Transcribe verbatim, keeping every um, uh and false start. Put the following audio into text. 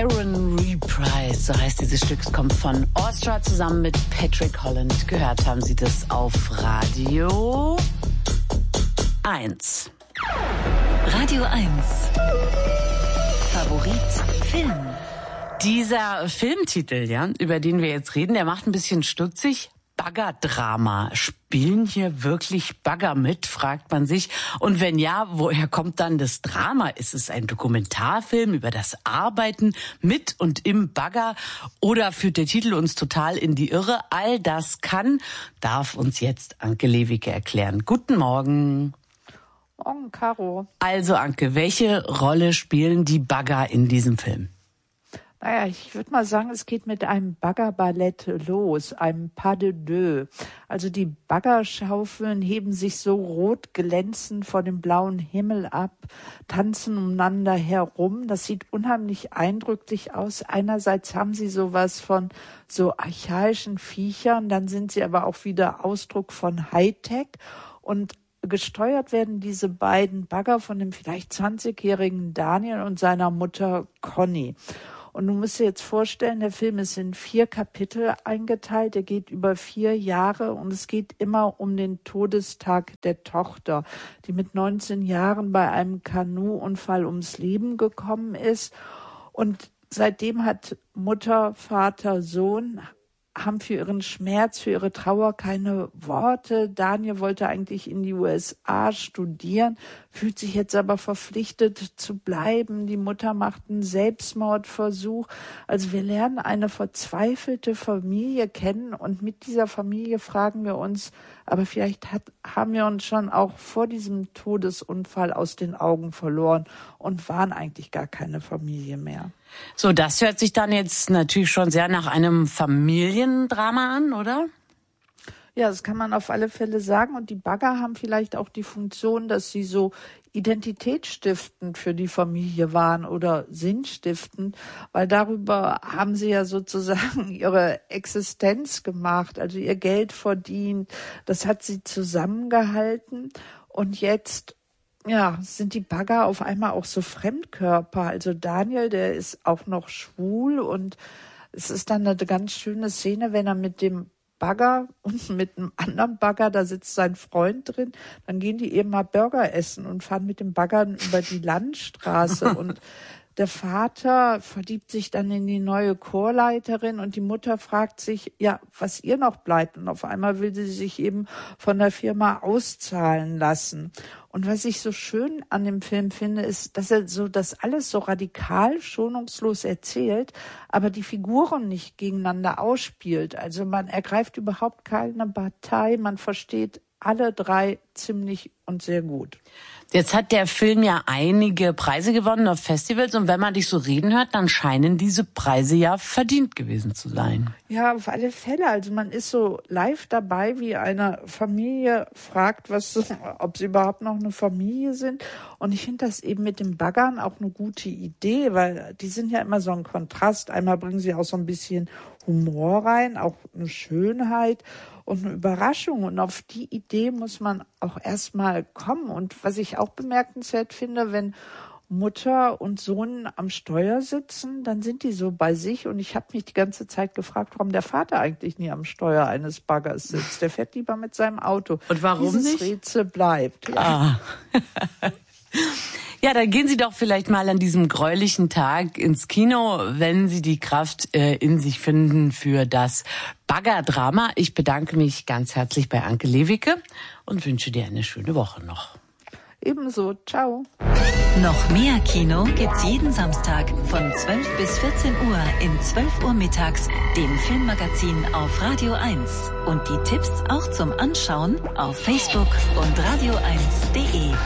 Siren Reprise, so heißt dieses Stück. Es kommt von Austria zusammen mit Patrick Holland. Gehört haben Sie das auf Radio eins. Radio eins. Favorit Film. Dieser Filmtitel, ja, über den wir jetzt reden, der macht ein bisschen stutzig. Baggerdrama. Spielen hier wirklich Bagger mit, fragt man sich. Und wenn ja, woher kommt dann das Drama? Ist es ein Dokumentarfilm über das Arbeiten mit und im Bagger? Oder führt der Titel uns total in die Irre? All das kann, darf uns jetzt Anke Lewicke erklären. Guten Morgen. Morgen, Caro. Also Anke, welche Rolle spielen die Bagger in diesem Film? Naja, ich würde mal sagen, es geht mit einem Baggerballett los, einem Pas de deux. Also die Baggerschaufeln heben sich so rot glänzend vor dem blauen Himmel ab, tanzen umeinander herum. Das sieht unheimlich eindrücklich aus. Einerseits haben sie sowas von so archaischen Viechern, dann sind sie aber auch wieder Ausdruck von Hightech. Und gesteuert werden diese beiden Bagger von dem vielleicht zwanzigjährigen Daniel und seiner Mutter Conny. Und du musst dir jetzt vorstellen, der Film ist in vier Kapitel eingeteilt, er geht über vier Jahre und es geht immer um den Todestag der Tochter, die mit neunzehn Jahren bei einem Kanuunfall ums Leben gekommen ist. Und seitdem hat Mutter, Vater, Sohn haben für ihren Schmerz, für ihre Trauer keine Worte. Daniel wollte eigentlich in die U S A studieren, fühlt sich jetzt aber verpflichtet zu bleiben. Die Mutter macht einen Selbstmordversuch. Also wir lernen eine verzweifelte Familie kennen und mit dieser Familie fragen wir uns, aber vielleicht hat, haben wir uns schon auch vor diesem Todesunfall aus den Augen verloren und waren eigentlich gar keine Familie mehr. So, das hört sich dann jetzt natürlich schon sehr nach einem Familiendrama an, oder? Ja, das kann man auf alle Fälle sagen. Und die Bagger haben vielleicht auch die Funktion, dass sie so identitätsstiftend für die Familie waren oder sinnstiftend, weil darüber haben sie ja sozusagen ihre Existenz gemacht, also ihr Geld verdient. Das hat sie zusammengehalten. Und jetzt ja, sind die Bagger auf einmal auch so Fremdkörper. Also Daniel, der ist auch noch schwul und es ist dann eine ganz schöne Szene, wenn er mit dem Bagger und mit einem anderen Bagger, da sitzt sein Freund drin, dann gehen die eben mal Burger essen und fahren mit dem Bagger über die Landstraße und der Vater verliebt sich dann in die neue Chorleiterin und die Mutter fragt sich, ja, was ihr noch bleibt. Und auf einmal will sie sich eben von der Firma auszahlen lassen. Und was ich so schön an dem Film finde, ist, dass er so das alles so radikal, schonungslos erzählt, aber die Figuren nicht gegeneinander ausspielt. Also man ergreift überhaupt keine Partei, man versteht alle drei ziemlich und sehr gut. Jetzt hat der Film ja einige Preise gewonnen auf Festivals und wenn man dich so reden hört, dann scheinen diese Preise ja verdient gewesen zu sein. Ja, auf alle Fälle. Also man ist so live dabei, wie eine Familie fragt, was, ob sie überhaupt noch eine Familie sind. Und ich finde das eben mit den Baggern auch eine gute Idee, weil die sind ja immer so ein Kontrast. Einmal bringen sie auch so ein bisschen Humor rein, auch eine Schönheit und eine Überraschung. Und auf die Idee muss man auch erstmal kommen. Und was ich auch bemerkenswert finde, wenn Mutter und Sohn am Steuer sitzen, dann sind die so bei sich. Und ich habe mich die ganze Zeit gefragt, warum der Vater eigentlich nie am Steuer eines Baggers sitzt. Der fährt lieber mit seinem Auto. Und warum Dieses nicht? Rätsel bleibt. Ja. Ah. Ja, dann gehen Sie doch vielleicht mal an diesem gräulichen Tag ins Kino, wenn Sie die Kraft äh, in sich finden für das Baggerdrama. Ich bedanke mich ganz herzlich bei Anke Lewicke und wünsche dir eine schöne Woche noch. Ebenso. Ciao. Noch mehr Kino gibt's jeden Samstag von zwölf bis vierzehn Uhr in zwölf Uhr mittags, dem Filmmagazin auf Radio eins. Und die Tipps auch zum Anschauen auf Facebook und radio eins punkt de.